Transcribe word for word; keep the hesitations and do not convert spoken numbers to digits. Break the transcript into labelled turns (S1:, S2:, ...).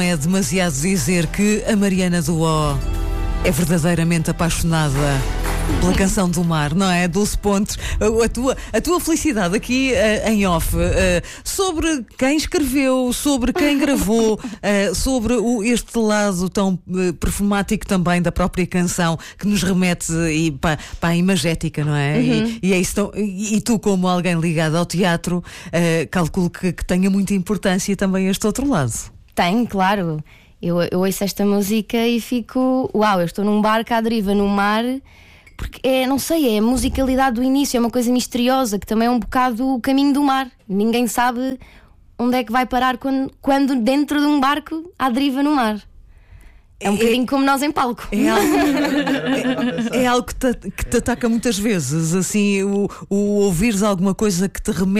S1: É demasiado dizer que a Mariana do O é verdadeiramente apaixonada pela canção do mar, não é? Doze pontos. A, a, tua, a tua felicidade aqui uh, em off, uh, sobre quem escreveu, sobre quem gravou, uh, sobre o, este lado tão uh, perfumático também da própria canção, que nos remete e, para, para a imagética, não é?
S2: Uhum.
S1: E, e, é isso tão, e, e tu, como alguém ligado ao teatro, uh, calculo que, que tenha muita importância também este outro lado.
S2: Tem, claro. Eu, eu ouço esta música e fico, uau, eu estou num barco à deriva no mar, porque é, não sei, é a musicalidade do início, é uma coisa misteriosa, que também é um bocado o caminho do mar. Ninguém sabe onde é que vai parar quando, quando dentro de um barco à deriva no mar. É um é, bocadinho como nós em palco.
S1: É algo, é, é algo que, te, que te ataca muitas vezes, assim, o, o ouvires alguma coisa que te remete